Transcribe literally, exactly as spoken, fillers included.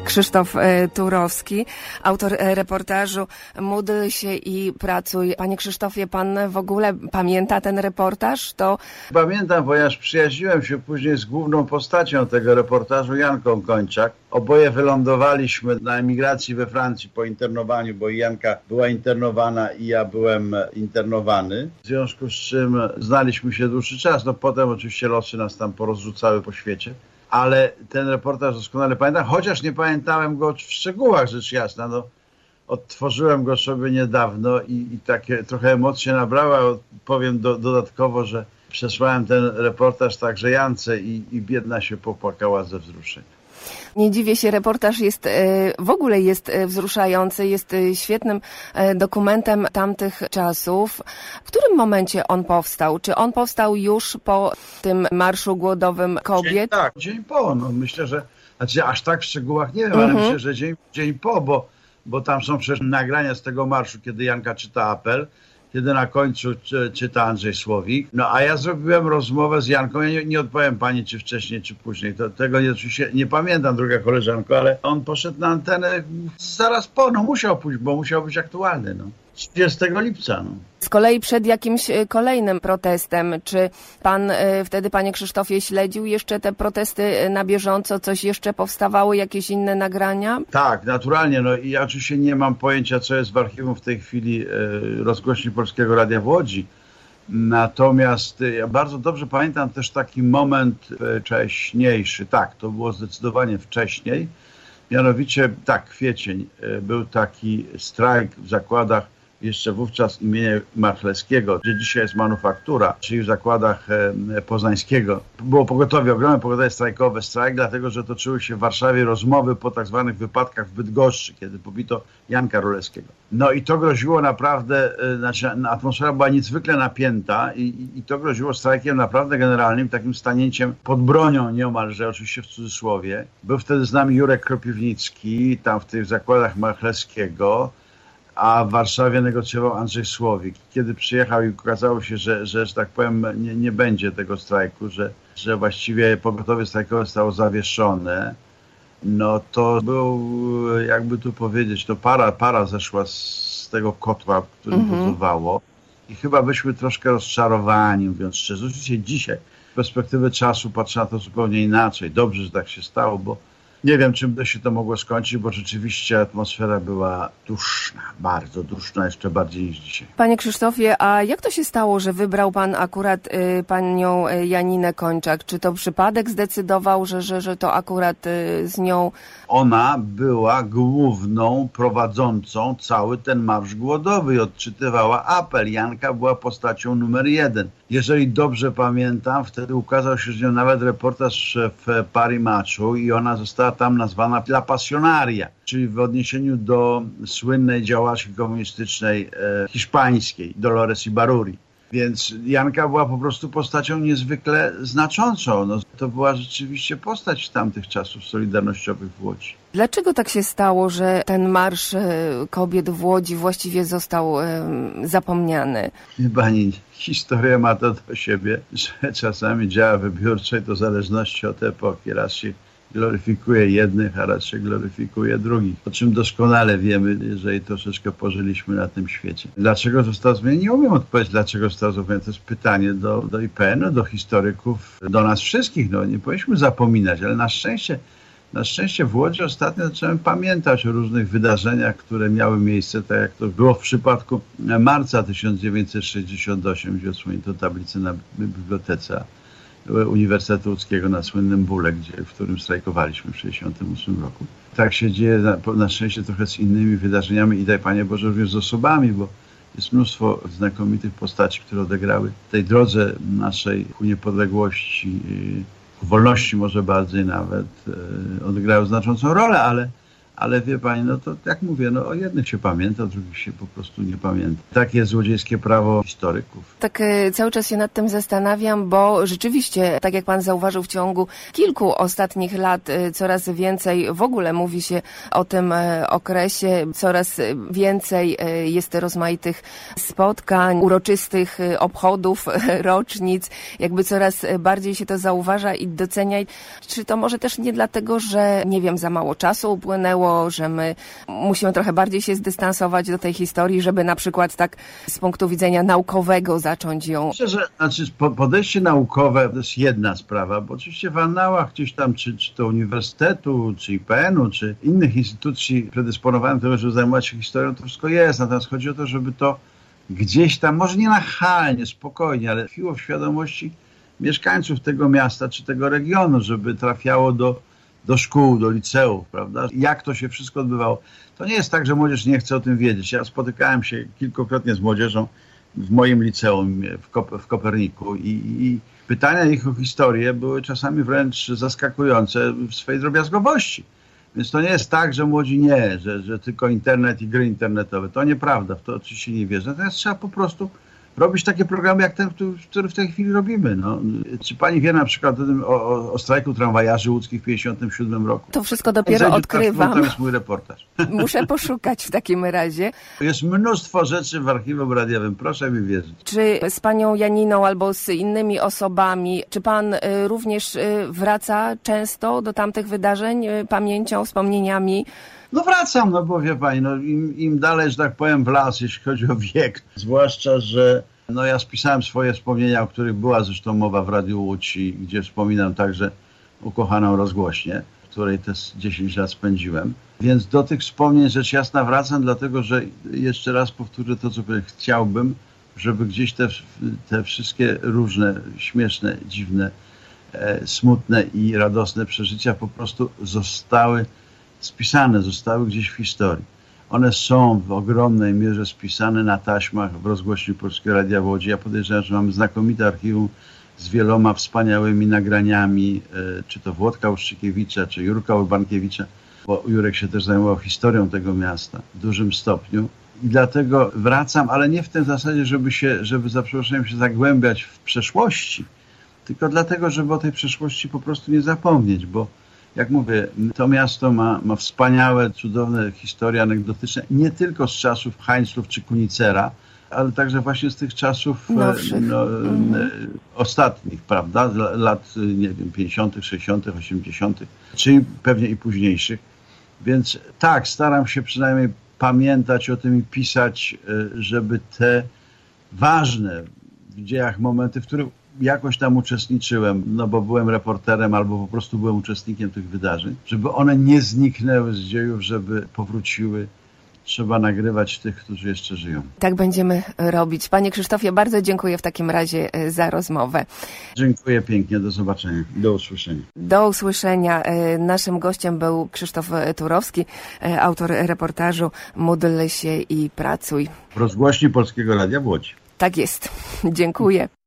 Krzysztof Turowski, autor reportażu Módl się i pracuj. Panie Krzysztofie, pan w ogóle pamięta ten reportaż? To... Pamiętam, ponieważ przyjaźniłem się później z główną postacią tego reportażu, Janką Kończak. Oboje wylądowaliśmy na emigracji we Francji po internowaniu, bo Janka była internowana i ja byłem internowany. W związku z czym znaliśmy się dłuższy czas. No potem oczywiście losy nas tam porozrzucały po świecie. Ale ten reportaż doskonale pamiętam, chociaż nie pamiętałem go w szczegółach, rzecz jasna. No, odtworzyłem go sobie niedawno i, i takie trochę emocje nabrała. Powiem do, dodatkowo, że przesłałem ten reportaż także Jance i, i biedna się popłakała ze wzruszenia. Nie dziwię się, reportaż jest w ogóle jest wzruszający, jest świetnym dokumentem tamtych czasów. W którym momencie on powstał? Czy on powstał już po tym Marszu Głodowym Kobiet? Dzień, tak, dzień po. No myślę, że znaczy aż tak w szczegółach nie wiem, Mhm. ale myślę, że dzień, dzień po, bo, bo tam są przecież nagrania z tego marszu, kiedy Janka czyta apel, kiedy na końcu czy, czyta Andrzej Słowik. No a ja zrobiłem rozmowę z Janką, ja nie, nie odpowiem pani, czy wcześniej, czy później. To, tego nie, oczywiście nie pamiętam, druga koleżanko, ale on poszedł na antenę zaraz po, no musiał pójść, bo musiał być aktualny, no. trzydziestego lipca, no. Z kolei przed jakimś kolejnym protestem, czy pan wtedy, panie Krzysztofie, śledził jeszcze te protesty na bieżąco? Coś jeszcze powstawało, jakieś inne nagrania? Tak, naturalnie. No i ja oczywiście nie mam pojęcia, co jest w archiwum w tej chwili e, rozgłośni Polskiego Radia w Łodzi. Natomiast ja bardzo dobrze pamiętam też taki moment wcześniejszy. Tak, to było zdecydowanie wcześniej. Mianowicie, tak, kwiecień. E, był taki strajk w zakładach jeszcze wówczas imienia Machlewskiego, gdzie dzisiaj jest manufaktura, czyli w zakładach e, Poznańskiego. Było pogotowie, ogromne pogotowie strajkowe, strajk, dlatego że toczyły się w Warszawie rozmowy po tak zwanych wypadkach w Bydgoszczy, kiedy pobito Janka Rulewskiego. No i to groziło naprawdę, e, znaczy atmosfera była niezwykle napięta i, i, i to groziło strajkiem naprawdę generalnym, takim stanięciem pod bronią nieomalże, oczywiście w cudzysłowie. Był wtedy z nami Jurek Kropiwnicki, tam w tych zakładach Machlewskiego, a w Warszawie negocjował Andrzej Słowik. Kiedy przyjechał i okazało się, że, że, że tak powiem, nie, nie będzie tego strajku, że, że właściwie pogotowie strajkowe zostało zawieszone, no to był, jakby tu powiedzieć, to para, para zeszła z tego kotła, w którym Mhm. budowało. I chyba byliśmy troszkę rozczarowani, mówiąc szczerze. Oczywiście dzisiaj z perspektywy czasu patrzę na to zupełnie inaczej. Dobrze, że tak się stało, bo nie wiem, czym by się to mogło skończyć, bo rzeczywiście atmosfera była duszna, bardzo duszna, jeszcze bardziej niż dzisiaj. Panie Krzysztofie, a jak to się stało, że wybrał pan akurat y, panią Janinę Kończak? Czy to przypadek zdecydował, że, że, że to akurat y, z nią... Ona była główną prowadzącą cały ten marsz głodowy i odczytywała apel. Janka była postacią numer jeden. Jeżeli dobrze pamiętam, wtedy ukazał się z nią nawet reportaż w Paris Matchu i ona została tam nazwana La Pasionaria, czyli w odniesieniu do słynnej działaczki komunistycznej e, hiszpańskiej, Dolores Ibarruri. Więc Janka była po prostu postacią niezwykle znaczącą. No, to była rzeczywiście postać tamtych czasów solidarnościowych w Łodzi. Dlaczego tak się stało, że ten Marsz Kobiet w Łodzi właściwie został zapomniany? Chyba nie. Historia ma to do siebie, że czasami działa wybiórczo i to w zależności od epoki. Raz się gloryfikuje jednych, a raczej gloryfikuje drugich. O czym doskonale wiemy, jeżeli troszeczkę pożyliśmy na tym świecie. Dlaczego został zmieniony? Nie umiem odpowiedzieć, dlaczego został zmieniony. To jest pytanie do, do I P N u, do historyków, do nas wszystkich. No, nie powinniśmy zapominać, ale na szczęście, na szczęście w Łodzi ostatnio zacząłem pamiętać o różnych wydarzeniach, które miały miejsce, tak jak to było w przypadku marca tysiąc dziewięćset sześćdziesiątego ósmego, gdzie odsłonięto tablicę na bibliotece Uniwersytetu Łódzkiego na słynnym Bóle, gdzie, w którym strajkowaliśmy w tysiąc dziewięćset sześćdziesiątym ósmym roku. Tak się dzieje na, na szczęście trochę z innymi wydarzeniami i daj Panie Boże również z osobami, bo jest mnóstwo znakomitych postaci, które odegrały w tej drodze naszej ku niepodległości, ku wolności może bardziej nawet, odegrały znaczącą rolę, ale Ale wie pani, no to jak mówię, no o jednych się pamięta, o drugich się po prostu nie pamięta. Takie jest złodziejskie prawo historyków. Tak e, cały czas się nad tym zastanawiam, bo rzeczywiście, tak jak pan zauważył, w ciągu kilku ostatnich lat e, coraz więcej w ogóle mówi się o tym e, okresie, coraz więcej e, jest rozmaitych spotkań, uroczystych e, obchodów, e, rocznic, jakby coraz bardziej się to zauważa i docenia. Czy to może też nie dlatego, że nie wiem, za mało czasu upłynęło, że my musimy trochę bardziej się zdystansować do tej historii, żeby na przykład tak z punktu widzenia naukowego zacząć ją... Myślę, że znaczy podejście naukowe to jest jedna sprawa, bo oczywiście w annałach gdzieś tam, czy, czy to uniwersytetu, czy I P N u, czy innych instytucji predysponowanych do tego, żeby zajmować się historią, to wszystko jest. Natomiast chodzi o to, żeby to gdzieś tam, może nie nachalnie, spokojnie, ale tkwiło w świadomości mieszkańców tego miasta, czy tego regionu, żeby trafiało do do szkół, do liceów, prawda? Jak to się wszystko odbywało. To nie jest tak, że młodzież nie chce o tym wiedzieć. Ja spotykałem się kilkukrotnie z młodzieżą w moim liceum w, Kop w Koperniku i, i pytania ich o historię były czasami wręcz zaskakujące w swojej drobiazgowości. Więc to nie jest tak, że młodzi nie, że, że tylko internet i gry internetowe. To nieprawda, w to oczywiście nie wierzę. Natomiast trzeba po prostu robić takie programy jak ten, który w tej chwili robimy. No. Czy pani wie na przykład o, tym, o, o strajku tramwajarzy łódzkich w pięćdziesiątym siódmym roku? To wszystko dopiero odkrywam. To jest mój reportaż. Muszę poszukać w takim razie. Jest mnóstwo rzeczy w archiwum radiowym, proszę mi wierzyć. Czy z panią Janiną albo z innymi osobami, czy pan również wraca często do tamtych wydarzeń pamięcią, wspomnieniami? No wracam, no bo wie pani, no im, im dalej, że tak powiem, w las, jeśli chodzi o wiek. Zwłaszcza, że no ja spisałem swoje wspomnienia, o których była zresztą mowa w Radiu Łódź, gdzie wspominam także ukochaną rozgłośnię, w której te dziesięć lat spędziłem. Więc do tych wspomnień rzecz jasna wracam, dlatego że jeszcze raz powtórzę to, co chciałbym, żeby gdzieś te, te wszystkie różne, śmieszne, dziwne, e, smutne i radosne przeżycia po prostu zostały spisane, zostały gdzieś w historii. One są w ogromnej mierze spisane na taśmach w rozgłośni Polskiego Radia w Łodzi. Ja podejrzewam, że mamy znakomite archiwum z wieloma wspaniałymi nagraniami, czy to Włodka Uszczykiewicza, czy Jurka Urbankiewicza, bo Jurek się też zajmował historią tego miasta w dużym stopniu. I dlatego wracam, ale nie w tym zasadzie, żeby się, żeby za przeproszeniem się zagłębiać w przeszłości, tylko dlatego, żeby o tej przeszłości po prostu nie zapomnieć, bo jak mówię, to miasto ma, ma wspaniałe, cudowne historie anegdotyczne, nie tylko z czasów Heinzlów czy Kunicera, ale także właśnie z tych czasów no, mm. ostatnich, prawda, lat, nie wiem, pięćdziesiątych, sześćdziesiątych, osiemdziesiątych, czy pewnie i późniejszych. Więc tak, staram się przynajmniej pamiętać o tym i pisać, żeby te ważne w dziejach momenty, w których jakoś tam uczestniczyłem, no bo byłem reporterem albo po prostu byłem uczestnikiem tych wydarzeń, żeby one nie zniknęły z dziejów, żeby powróciły. Trzeba nagrywać tych, którzy jeszcze żyją. Tak będziemy robić. Panie Krzysztofie, bardzo dziękuję w takim razie za rozmowę. Dziękuję pięknie, do zobaczenia. Do usłyszenia. Do usłyszenia. Naszym gościem był Krzysztof Turowski, autor reportażu Módl się i pracuj. W rozgłośni Polskiego Radia w Łodzi. Tak jest. Dziękuję.